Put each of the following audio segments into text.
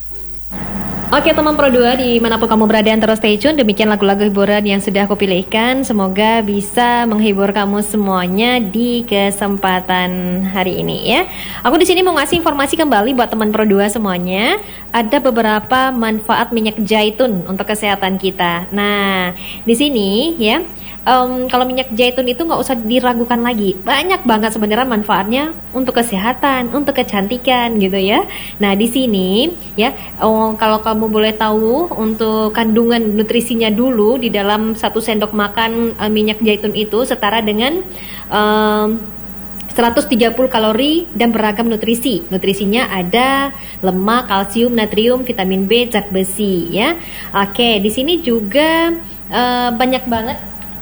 Oke teman Pro 2 dimanapun kamu berada terus stay tune. Demikian lagu-lagu hiburan yang sudah aku pilihkan. Semoga bisa menghibur kamu semuanya di kesempatan hari ini ya. Aku di sini mau ngasih informasi kembali buat teman Pro 2 semuanya. Ada beberapa manfaat minyak zaitun untuk kesehatan kita. Nah di sini ya. Kalau minyak zaitun itu nggak usah diragukan lagi, banyak banget sebenarnya manfaatnya untuk kesehatan, untuk kecantikan gitu ya. Nah di sini ya, kalau kamu boleh tahu untuk kandungan nutrisinya dulu di dalam 1 sendok makan minyak zaitun itu setara dengan 130 kalori dan beragam nutrisi. Nutrisinya ada lemak, kalsium, natrium, vitamin B, zat besi ya. Oke, di sini juga banyak banget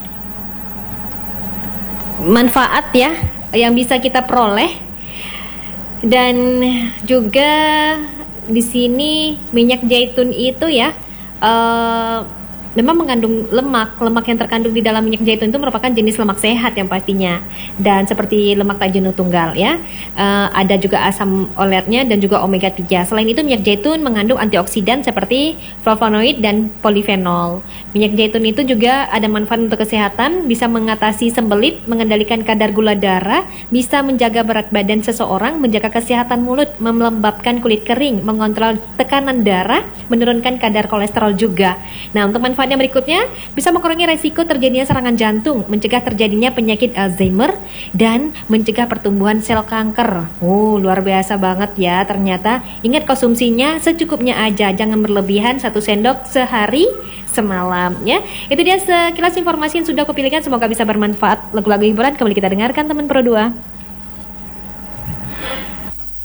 manfaat ya yang bisa kita peroleh, dan juga di sini minyak zaitun itu ya memang mengandung lemak yang terkandung di dalam minyak zaitun itu merupakan jenis lemak sehat yang pastinya, dan seperti lemak tak jenuh tunggal ya. Ada juga asam oletnya dan juga omega 3. Selain itu minyak zaitun mengandung antioksidan seperti flavonoid dan polifenol. Minyak zaitun itu juga ada manfaat untuk kesehatan, bisa mengatasi sembelit, mengendalikan kadar gula darah, bisa menjaga berat badan seseorang, menjaga kesehatan mulut, melembabkan kulit kering, mengontrol tekanan darah, menurunkan kadar kolesterol juga. Nah, untuk manfaatnya berikutnya, bisa mengurangi resiko terjadinya serangan jantung, mencegah terjadinya penyakit Alzheimer, dan mencegah pertumbuhan sel kanker. Luar biasa banget ya ternyata. Ingat konsumsinya secukupnya aja, jangan berlebihan, 1 sendok sehari semalam ya. Itu dia sekilas informasi yang sudah aku pilihkan, semoga bisa bermanfaat. Lagu-lagu hiburan kembali kita dengarkan teman Pro 2.